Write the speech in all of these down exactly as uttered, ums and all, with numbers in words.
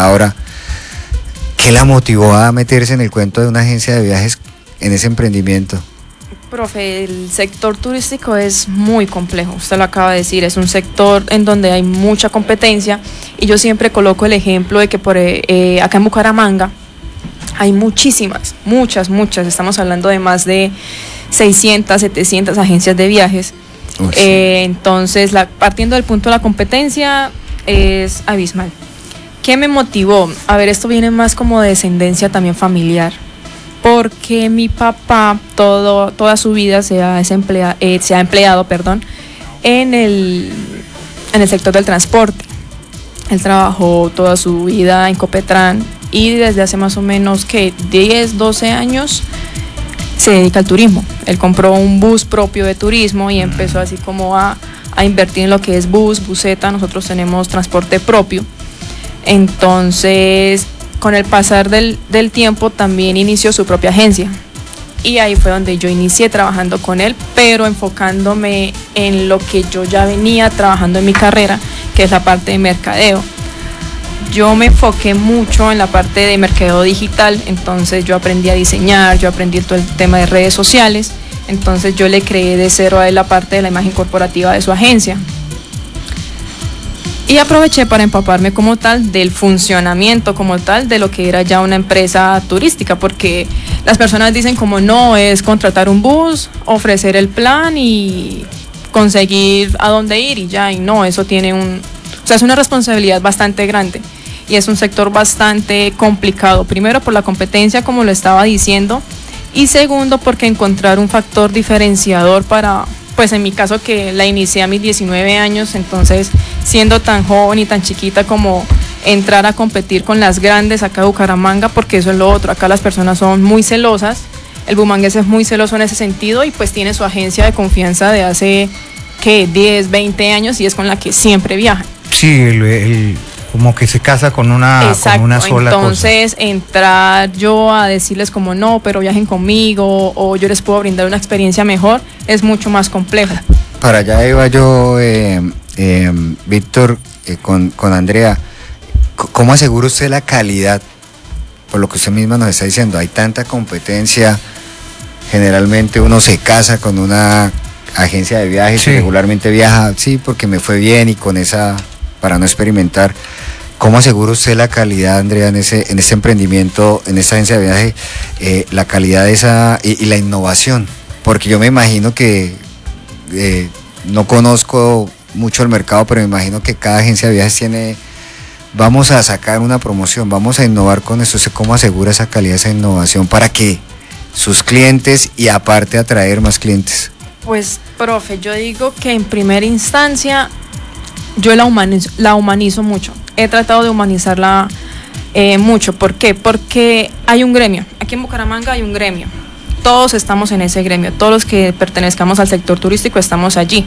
Ahora, ¿qué la motivó a meterse en el cuento de una agencia de viajes en ese emprendimiento? Profe, el sector turístico es muy complejo, usted lo acaba de decir, es un sector en donde hay mucha competencia y yo siempre coloco el ejemplo de que por eh, acá en Bucaramanga hay muchísimas, muchas, muchas, estamos hablando de más de seiscientas, setecientas agencias de viajes. Uy, sí. eh, entonces, la, partiendo del punto de la competencia es abismal. ¿Qué me motivó? A ver, esto viene más como de descendencia también familiar. Porque mi papá todo, toda su vida se ha, emplea, eh, se ha empleado perdón, en, el, en el sector del transporte. Él trabajó toda su vida en Copetran y desde hace más o menos que diez, doce años se dedica al turismo. Él compró un bus propio de turismo y empezó así como a, a invertir en lo que es bus, buseta. Nosotros tenemos transporte propio. Entonces, con el pasar del, del tiempo también inició su propia agencia y ahí fue donde yo inicié trabajando con él, pero enfocándome en lo que yo ya venía trabajando en mi carrera, que es la parte de mercadeo. Yo me enfoqué mucho en la parte de mercadeo digital, entonces yo aprendí a diseñar, yo aprendí todo el tema de redes sociales, entonces yo le creé de cero a él la parte de la imagen corporativa de su agencia. Y aproveché para empaparme como tal del funcionamiento como tal de lo que era ya una empresa turística, porque las personas dicen como no, es contratar un bus, ofrecer el plan y conseguir a dónde ir y ya, y no, eso tiene un, o sea, es una responsabilidad bastante grande y es un sector bastante complicado, primero por la competencia como lo estaba diciendo y segundo porque encontrar un factor diferenciador para, pues en mi caso que la inicié a mis diecinueve años, entonces siendo tan joven y tan chiquita como entrar a competir con las grandes acá de Bucaramanga, porque eso es lo otro, acá las personas son muy celosas, el bumangués es muy celoso en ese sentido y pues tiene su agencia de confianza de hace, ¿qué? diez, veinte años y es con la que siempre viaja. Sí, el, el, como que se casa con una, Exacto, con una sola entonces cosa. Entrar yo a decirles como no, pero viajen conmigo o yo les puedo brindar una experiencia mejor, es mucho más complejo. Para allá iba yo, eh, eh, Víctor, eh, con, con Andrea, ¿cómo asegura usted la calidad? Por lo que usted misma nos está diciendo, hay tanta competencia, generalmente uno se casa con una agencia de viajes, sí. Regularmente viaja, sí, porque me fue bien y con esa, para no experimentar. ¿Cómo asegura usted la calidad, Andrea, en ese, en este emprendimiento, en esta agencia de viaje, eh, la calidad de esa y, y la innovación? Porque yo me imagino que eh, no conozco mucho el mercado, pero me imagino que cada agencia de viajes tiene, vamos a sacar una promoción, vamos a innovar con esto. ¿Usted cómo asegura esa calidad, esa innovación para que sus clientes y aparte atraer más clientes? Pues, profe, yo digo que en primera instancia yo la humanizo, la humanizo mucho. He tratado de humanizarla eh, mucho. ¿Por qué? Porque hay un gremio. Aquí en Bucaramanga hay un gremio. Todos estamos en ese gremio. Todos los que pertenezcamos al sector turístico estamos allí.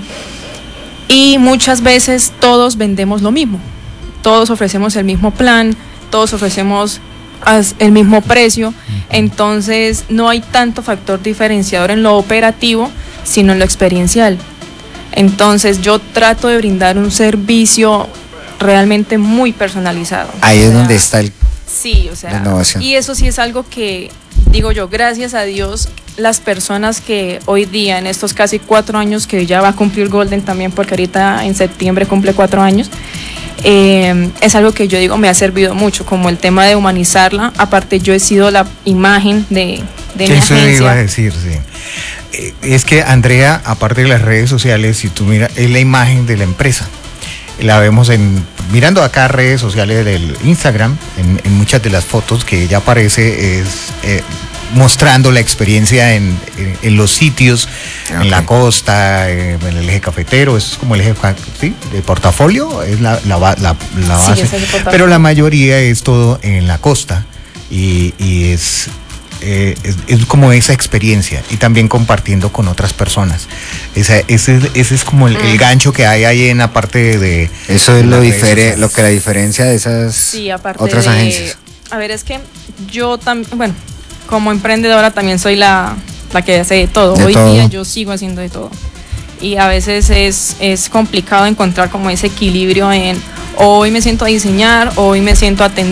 Y muchas veces todos vendemos lo mismo. Todos ofrecemos el mismo plan, todos ofrecemos el mismo precio. Entonces no hay tanto factor diferenciador en lo operativo, sino en lo experiencial. Entonces yo trato de brindar un servicio realmente muy personalizado. Ahí es donde está el, sí, o sea, la innovación. Y eso sí es algo que, digo yo, gracias a Dios, las personas que hoy día, en estos casi cuatro años que ya va a cumplir Golden también, porque ahorita en septiembre cumple cuatro años, eh, es algo que yo digo me ha servido mucho, como el tema de humanizarla. Aparte yo he sido la imagen de, de mi eso agencia. Eso iba a decir, sí. Es que Andrea, aparte de las redes sociales, si tú miras, es la imagen de la empresa. La vemos en, mirando acá redes sociales del Instagram, en, en muchas de las fotos que ella aparece, es eh, mostrando la experiencia en, en, en los sitios, okay. En la costa, en, en el eje cafetero, eso es como el eje, ¿sí? El portafolio, es la, la, la, la base, sí, pero la mayoría es todo en la costa y, y es... Eh, es, es como esa experiencia y también compartiendo con otras personas. Esa, ese, ese es como el, mm. el gancho que hay ahí en la parte de... Eso es lo, difere, lo que la diferencia de esas sí, otras de, agencias. A ver, es que yo también, bueno, como emprendedora también soy la, la que hace de todo. De Hoy todo. día yo sigo haciendo de todo. Y a veces es, es complicado encontrar como ese equilibrio en hoy me siento a diseñar, hoy me siento a atender.